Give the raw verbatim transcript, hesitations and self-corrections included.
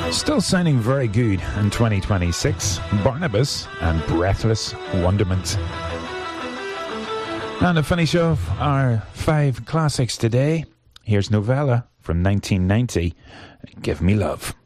Still sounding very good in twenty twenty-six, Barnabas and Breathless Wonderment. And to finish off our five classics today, here's Novella from nineteen ninety, Give Me Love.